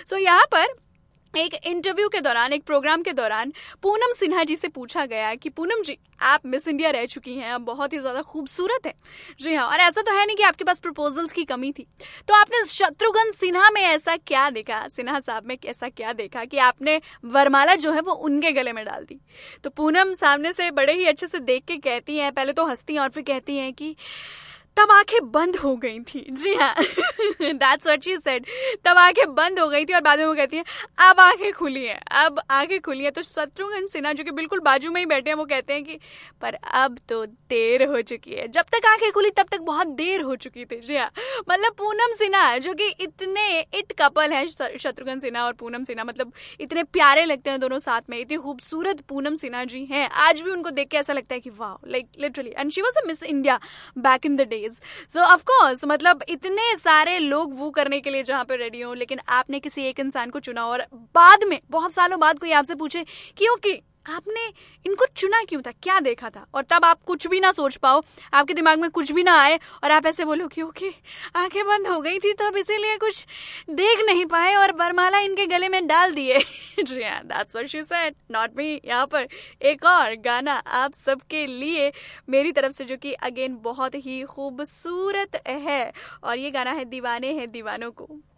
सो यहाँ पर एक इंटरव्यू के दौरान, एक प्रोग्राम के दौरान पूनम सिन्हा जी से पूछा गया कि पूनम जी, आप मिस इंडिया रह चुकी हैं, आप बहुत ही ज्यादा खूबसूरत हैं। जी हाँ, और ऐसा तो है नहीं कि आपके पास प्रपोजल्स की कमी थी, तो आपने शत्रुघ्न सिन्हा में ऐसा क्या देखा, सिन्हा साहब में ऐसा क्या देखा कि आपने वरमाला जो है वो उनके गले में डाल दी? तो पूनम सामने से बड़े ही अच्छे से देख के कहती हैं, पहले तो हंसती हैं और फिर कहती हैं कि तब आंखें बंद हो गई थी। जी हाँ, दैट्स व्हाट शी सेड, तब आंखें बंद हो गई थी। और बाद में वो कहती है अब आंखें खुली हैं, अब आंखें खुली हैं। तो शत्रुघ्न सिन्हा जो कि बिल्कुल बाजू में ही बैठे हैं, वो कहते हैं कि पर अब तो देर हो चुकी है, जब तक आंखें खुली तब तक बहुत देर हो चुकी थी। जी हाँ, मतलब पूनम सिन्हा जो कि इतने इट कपल है, शत्रुघ्न सिन्हा और पूनम सिन्हा, मतलब इतने प्यारे लगते हैं दोनों साथ में, इतनी खूबसूरत पूनम सिन्हा जी हैं। आज भी उनको देख के ऐसा लगता है कि वाह, like literally, and she was a miss India back in the days. So of course, मतलब इतने सारे लोग वो करने के लिए जहां पे रेडी हो, लेकिन आपने किसी एक इंसान को चुना और बाद में बहुत सालों बाद कोई आपसे पूछे क्योंकि आपने इनको चुना क्यों था, क्या देखा था, और तब आप कुछ भी ना सोच पाओ, आपके दिमाग में कुछ भी ना आए और आप ऐसे बोलो कि ओके आंखें बंद हो गई थी तब इसीलिए कुछ देख नहीं पाए और वरमाला इनके गले में डाल दिए। जी हाँ, that's what she said, not me. यहाँ पर एक और गाना आप सबके लिए मेरी तरफ से, जो कि अगेन बहुत ही खूबसूरत है, और ये गाना है दीवाने हैं दीवानों को।